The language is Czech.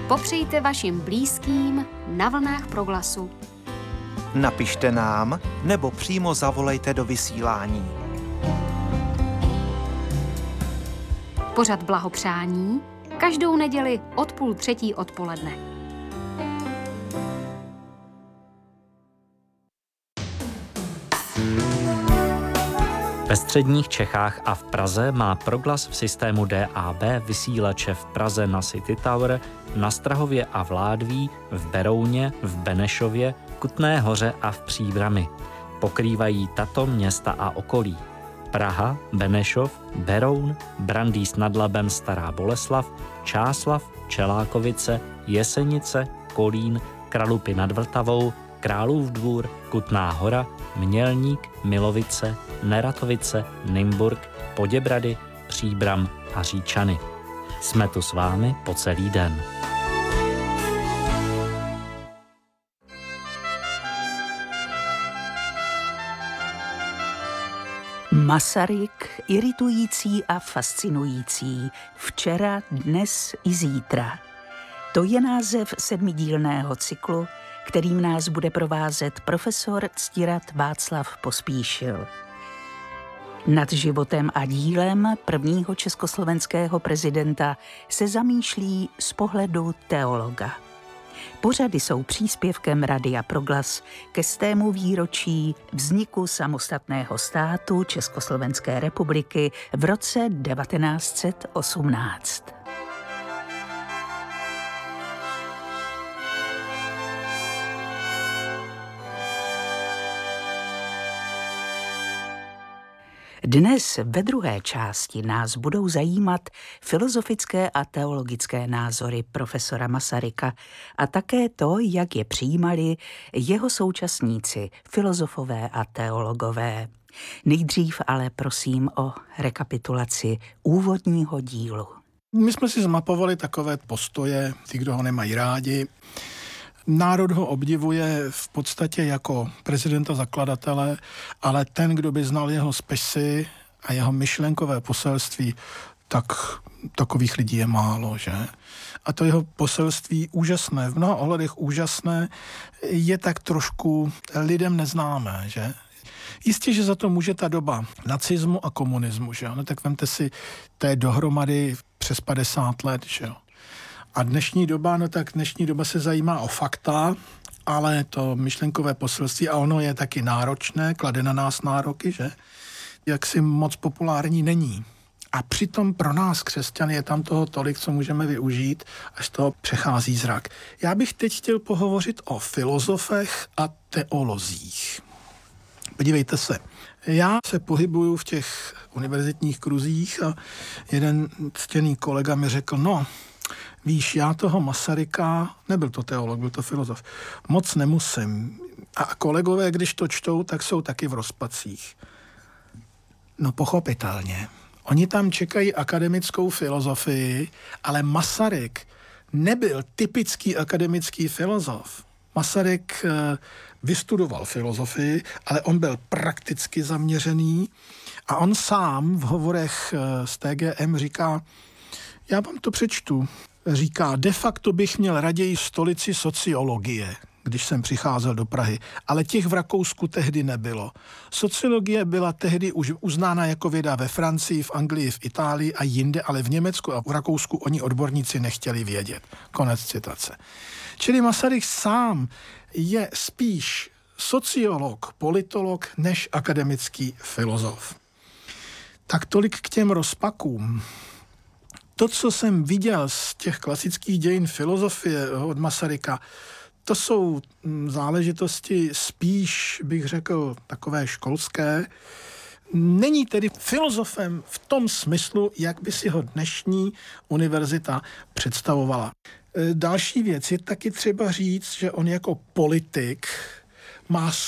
popřejte vašim blízkým na vlnách Proglasu. Napište nám nebo přímo zavolejte do vysílání. Pořad Blahopřání každou neděli od 2:30 odpoledne. Ve středních Čechách a v Praze má Proglas v systému DAB vysílače v Praze na City Tower, na Strahově a v Ládví, v Berouně, v Benešově, Kutné Hoře a v Příbrami. Pokrývají tato města a okolí: Praha, Benešov, Beroun, Brandýs nad Labem, Stará Boleslav, Čáslav, Čelákovice, Jesenice, Kolín, Kralupy nad Vltavou, Králův Dvůr, Kutná Hora, Mělník, Milovice, Neratovice, Nymburk, Poděbrady, Příbram a Říčany. Jsme tu s vámi po celý den. Masaryk, iritující a fascinující, včera, dnes i zítra. To je název 7dílného cyklu, kterým nás bude provázet profesor Ctirad Václav Pospíšil. Nad životem a dílem prvního československého prezidenta se zamýšlí z pohledu teologa. Pořady jsou příspěvkem Radia Proglas ke 100. výročí vzniku samostatného státu Československé republiky v roce 1918. Dnes ve druhé části nás budou zajímat filozofické a teologické názory profesora Masaryka a také to, jak je přijímali jeho současníci, filozofové a teologové. Nejdřív ale prosím o rekapitulaci úvodního dílu. My jsme si zmapovali takové postoje, ty, kdo ho nemají rádi. Národ ho obdivuje v podstatě jako prezidenta zakladatele, ale ten, kdo by znal jeho spisy a jeho myšlenkové poselství, tak takových lidí je málo, že? A to jeho poselství úžasné, v mnoha ohledech úžasné, je tak trošku lidem neznámé, že? Jistě, že za to může ta doba nacismu a komunismu, že? No tak vemte si, to je dohromady přes 50 let, že jo? A dnešní doba, no tak dnešní doba se zajímá o fakta, ale to myšlenkové poselství, a ono je taky náročné, klade na nás nároky, že? Jaksi moc populární není. A přitom pro nás, křesťany, je tam toho tolik, co můžeme využít, až toho přechází zrak. Já bych teď chtěl pohovořit o filozofech a teolozích. Podívejte se, já se pohybuju v těch univerzitních kruzích a jeden ctěný kolega mi řekl, no, víš, já toho Masaryka, nebyl to teolog, byl to filozof, moc nemusím. A kolegové, když to čtou, tak jsou taky v rozpacích. No pochopitelně. Oni tam čekají akademickou filozofii, ale Masaryk nebyl typický akademický filozof. Masaryk vystudoval filozofii, ale on byl prakticky zaměřený a on sám v hovorech s TGM říká, já vám to přečtu, říká, de facto bych měl raději stolici sociologie, když jsem přicházel do Prahy, ale těch v Rakousku tehdy nebylo. Sociologie byla tehdy už uznána jako věda ve Francii, v Anglii, v Itálii a jinde, ale v Německu a v Rakousku oni odborníci nechtěli vědět. Konec citace. Čili Masaryk sám je spíš sociolog, politolog, než akademický filozof. Tak tolik k těm rozpakům. To, co jsem viděl z těch klasických dějin filozofie od Masaryka, to jsou záležitosti spíš, bych řekl, takové školské. Není tedy filozofem v tom smyslu, jak by si ho dnešní univerzita představovala. Další věc je taky třeba říct, že on jako politik má